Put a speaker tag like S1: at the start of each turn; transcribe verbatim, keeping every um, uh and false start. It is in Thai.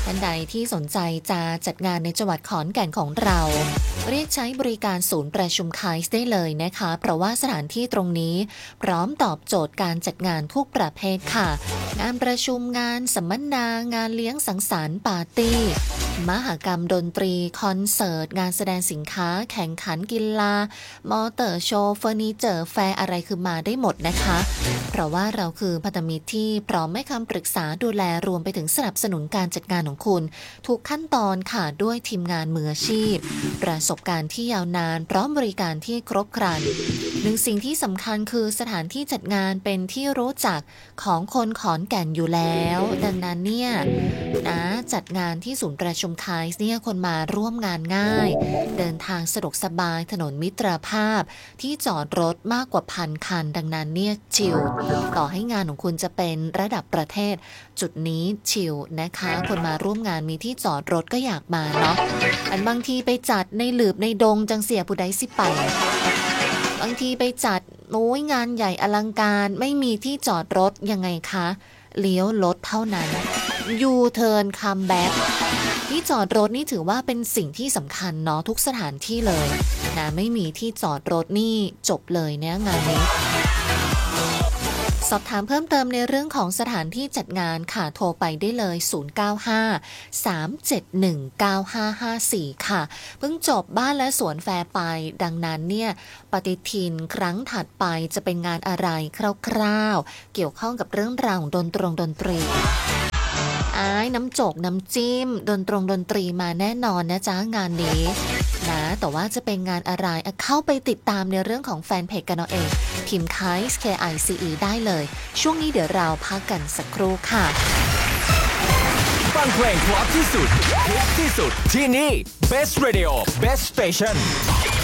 S1: ท่านใดที่สนใจจะจัดงานในจังหวัดขอนแก่นของเราเรียกใช้บริการศูนย์ประชุมไคส์ได้เลยนะคะเพราะว่าสถานที่ตรงนี้พร้อมตอบโจทย์การจัดงานทุกประเภทค่ะงานประชุมงานสัมมนางานเลี้ยงสังสรรค์ปาร์ตี้มหกรรมดนตรีคอนเสิร์ตงานแสดงสินค้าแข่งขันกีฬามอเตอร์โชว์เฟอร์นิเจอร์แฟร์อะไรคือมาได้หมดนะคะเพราะว่าเราคือพันธมิตรที่พร้อมให้คำปรึกษาดูแลรวมไปถึงสนับสนุนการจัดงานของคุณทุกขั้นตอนค่ะด้วยทีมงานมืออาชีพประสบการณ์ที่ยาวนานพร้อมบริการที่ครบครันหนึ่งสิ่งที่สำคัญคือสถานที่จัดงานเป็นที่รู้จักของคนขอนแก่นอยู่แล้วดังนั้นเนี่ยนะจัดงานที่ศูนย์ประชุมไคส์เนี่ยคนมาร่วมงานง่ายเดินทางสะดวกสบายถนนมิตรภาพที่จอดรถมากกว่าพันคันดังนั้นเนี่ยชิลต่อให้งานของคุณจะเป็นระดับประเทศจุดนี้ชิลนะคะคนมาร่วมงานมีที่จอดรถก็อยากมาเนาะอันบางทีไปจัดในหลืบในดงจังเสียผู้ใดสิไปบางทีไปจัดโอ้ยงานใหญ่อลังการไม่มีที่จอดรถยังไงคะเลี้ยวรถเท่านั้นยูเทิร์นคัมแบ็คที่จอดรถนี่ถือว่าเป็นสิ่งที่สำคัญเนาะทุกสถานที่เลยนะไม่มีที่จอดรถนี่จบเลยเนี่ยงานนี้สอบถามเพิ่มเติมในเรื่องของสถานที่จัดงานค่ะโทรไปได้เลยศูนย์ เก้า ห้า สาม เจ็ด หนึ่ง เก้า ห้า ห้า สี่ ค่ะเพิ่งจบบ้านและสวนแฟร์ไปดังนั้นเนี่ยปฏิทินครั้งถัดไปจะเป็นงานอะไรคร่าวๆเกี่ยวข้องกับเรื่องราวของดนตรงดนตรีอ้ายน้ำจกน้ำจิ้มดนตรงดนตรีมาแน่นอนนะจ๊ะงานนี้นะแต่ว่าจะเป็นงานอะไรเข้าไปติดตามในเรื่องของแฟนเพจกันเอาเองพิมพ์ ไคส์ เค ไอ ซี อี ได้เลยช่วงนี้เดี๋ยวเราพักกันสักครู่ค่ะ
S2: ฟังเพลงเพราะที่สุดฮิตที่สุดที่นี่ Best Radio Best Station